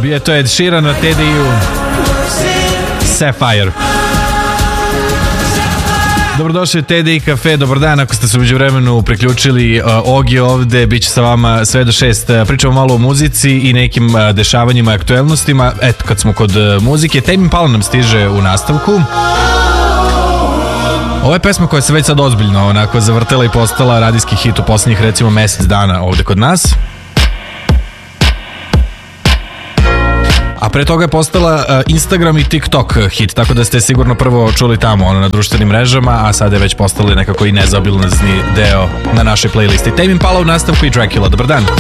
Bio je to Ed Sheeran na TDI-u, Sapphire. Dobrodošli u TDI Cafe, dobar dan, ako ste se umeđu vremenu priključili, Ogi ovde, bit će sa vama sve do 6, pričamo malo o muzici i nekim dešavanjima i aktuelnostima. Eto, kad smo kod muzike, Tame Impala nam stiže u nastavku. Ovo je pesma koja se već sad ozbiljno onako zavrtela i postala radijski hit u posljednjih recimo mesec dana ovde kod nas. A pre toga je postala Instagram i TikTok hit, tako da ste sigurno prvo čuli tamo na društvenim mrežama, a sada je već postali nekako i nezaobilazni deo na našoj playlisti. Tame Impala u nastavku i Dracula, dobar dan.